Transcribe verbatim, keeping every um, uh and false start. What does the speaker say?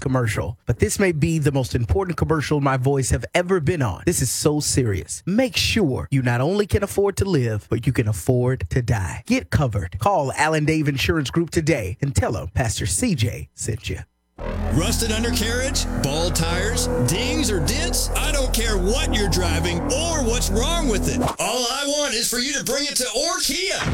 commercial, but this may be the most important commercial my voice have ever been on. This is so serious. Make sure you not only can afford to live, but you can afford to die. Get covered. Call Allen Dave Insurance Group today and tell them Pastor C J sent you. Rusted undercarriage, bald tires, dings or dents? I don't care what you're driving or what's wrong with it. All I want is for you to bring it to Or Kia.